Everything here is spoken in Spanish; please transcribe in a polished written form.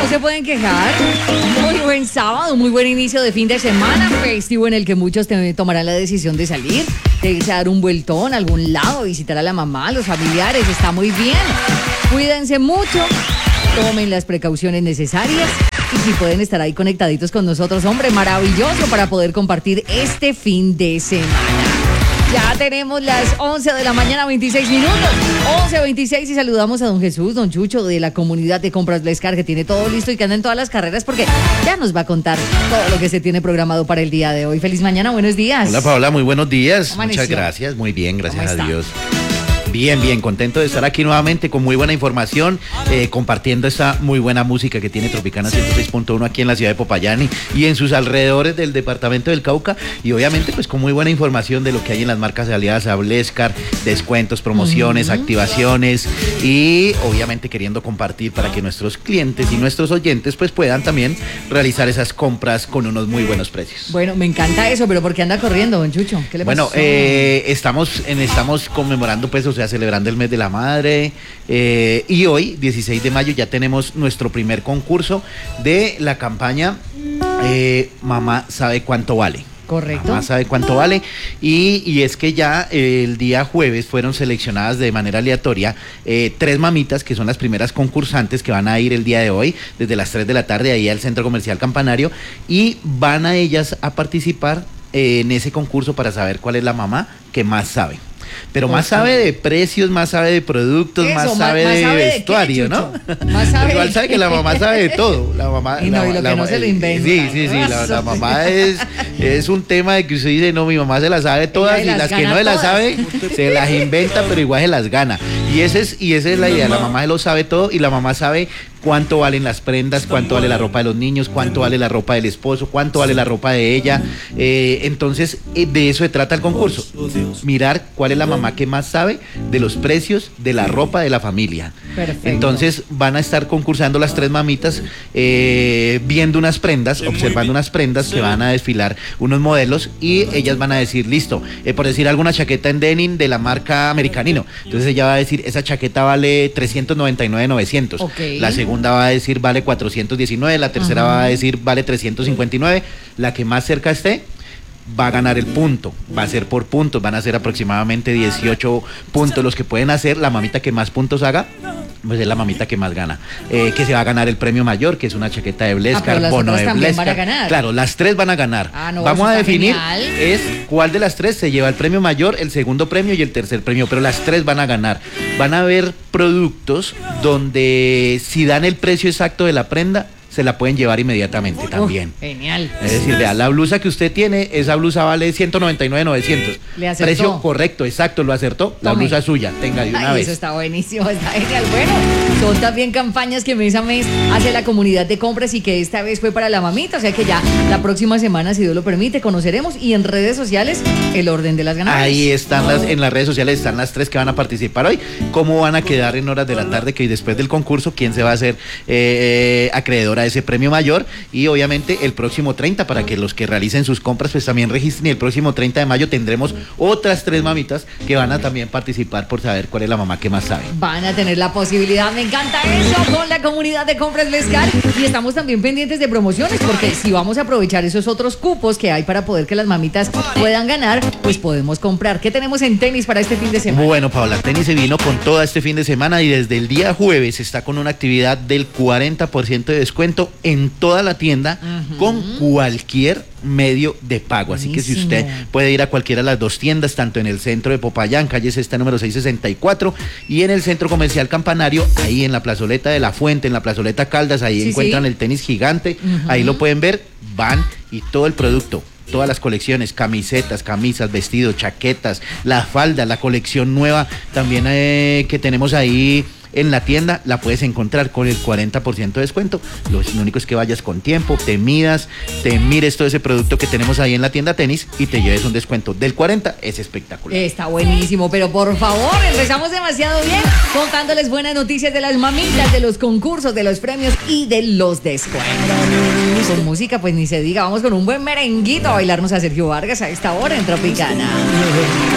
se pueden quejar. Muy buen sábado, muy buen inicio de fin de semana, festivo en el que muchos tomarán la decisión de salir, de irse a dar un vueltón a algún lado, visitar a la mamá, a los familiares. Está muy bien. Cuídense mucho, tomen las precauciones necesarias y si pueden estar ahí conectaditos con nosotros, hombre, maravilloso para poder compartir este fin de semana. Ya tenemos las 11 de la mañana, 26 minutos, 11:26 y saludamos a don Jesús, don Chucho de la comunidad de compras Blescar, que tiene todo listo y que anda en todas las carreras porque ya nos va a contar todo lo que se tiene programado para el día de hoy. Feliz mañana, buenos días. Hola Paola, muy buenos días. Amaneció. Muchas gracias, muy bien, gracias a ¿Cómo está? Dios. Bien, contento de estar aquí nuevamente con muy buena información, compartiendo esta muy buena música que tiene Tropicana 106.1 aquí en la ciudad de Popayán y en sus alrededores del departamento del Cauca, y obviamente pues con muy buena información de lo que hay en las marcas aliadas a Blescar, descuentos, promociones, activaciones, y obviamente queriendo compartir para que nuestros clientes y nuestros oyentes pues puedan también realizar esas compras con unos muy buenos precios. Bueno, me encanta eso, pero ¿por qué anda corriendo, don Chucho? ¿Qué le pasó? Bueno, estamos conmemorando pues, o sea, celebrando el mes de la madre, y hoy, 16 de mayo, ya tenemos nuestro primer concurso de la campaña Mamá sabe cuánto vale. Correcto. Mamá sabe cuánto vale, y es que ya el día jueves fueron seleccionadas de manera aleatoria 3 mamitas que son las primeras concursantes que van a ir el día de hoy desde las 3 de la tarde ahí al Centro Comercial Campanario, y van a ellas a participar en ese concurso para saber cuál es la mamá que más sabe. Pero más sabe de precios, más sabe de productos, Eso, más sabe más de sabe de vestuario, qué, ¿no? Más sabe Igual de sabe qué. que la mamá sabe de todo. La mamá, Y no, y lo que no se lo inventa. Sí, la mamá es un tema de que usted dice, no, mi mamá se las sabe todas, y las las que gana no se las todas. sabe, se las inventa, pero igual se las gana. Y esa es la idea, la mamá se lo sabe todo, y la mamá sabe cuánto valen las prendas, cuánto vale la ropa de los niños, cuánto vale la ropa del esposo, cuánto vale la ropa de ella. Entonces, de eso se trata el concurso. Mirar cuál es la mamá que más sabe de los precios de la ropa de la familia. Perfecto. Entonces, van a estar concursando las 3 mamitas, viendo unas prendas, observando unas prendas que van a desfilar unos modelos, y ellas van a decir, listo, por decir alguna chaqueta en denim de la marca Americanino. Entonces, ella va a decir, esa chaqueta vale 399.900. Ok. La segunda va a decir vale 419, la tercera va a decir vale 359, la que más cerca esté va a ganar el punto, va a ser por puntos, van a ser aproximadamente 18 puntos los que pueden hacer. La mamita que más puntos haga, pues es la mamita que más gana, que se va a ganar el premio mayor, que es una chaqueta de pero Blescar, las bono otras de también van a Blescar. ganar. Claro, las 3 van a ganar. No, Vamos eso a está definir genial. es cuál de las 3 se lleva el premio mayor, el segundo premio y el tercer premio, pero las 3 van a ganar. Van a haber productos donde si dan el precio exacto de la prenda, se la pueden llevar inmediatamente también. Genial. Es decir, vea, la blusa que usted tiene, esa blusa vale 199.900. Le acertó. Precio correcto, exacto, lo acertó. La Tome. blusa es suya, tenga de una Ay, vez. eso está buenísimo, está genial. Bueno, son también campañas que mes a mes hace la comunidad de compras y que esta vez fue para la mamita, o sea que ya la próxima semana, si Dios lo permite, conoceremos, y en redes sociales el orden de las ganancias. Ahí están en las redes sociales están las 3 que van a participar hoy. Cómo van a quedar en horas de la tarde, que después del concurso, quién se va a hacer acreedor a ese premio mayor, y obviamente el próximo 30, para que los que realicen sus compras pues también registren, y el próximo 30 de mayo tendremos otras 3 mamitas que van a también participar por saber cuál es la mamá que más sabe. Van a tener la posibilidad, me encanta eso, con la comunidad de compras Blescar, y estamos también pendientes de promociones, porque si vamos a aprovechar esos otros cupos que hay para poder que las mamitas puedan ganar, pues podemos comprar. ¿Qué tenemos en tenis para este fin de semana? Bueno, Paola, Tenis se vino con todo este fin de semana, y desde el día jueves está con una actividad del 40% de descuento en toda la tienda, con cualquier medio de pago. Así que si usted puede ir a cualquiera de las 2 tiendas, tanto en el centro de Popayán, calle Sexta número 664, y en el Centro Comercial Campanario, ahí en la plazoleta de La Fuente, en la plazoleta Caldas, ahí encuentran el tenis gigante, ahí lo pueden ver, van, y todo el producto, todas las colecciones, camisetas, camisas, vestidos, chaquetas, la falda, la colección nueva también que tenemos ahí en la tienda, la puedes encontrar con el 40% de descuento. Lo único es que vayas con tiempo, te midas, te mires todo ese producto que tenemos ahí en la tienda tenis y te lleves un descuento del 40%. Es espectacular. Está buenísimo, pero por favor, empezamos demasiado bien contándoles buenas noticias de las mamitas, de los concursos, de los premios y de los descuentos. Con música, pues ni se diga, vamos con un buen merenguito a bailarnos a Sergio Vargas a esta hora en Tropicana.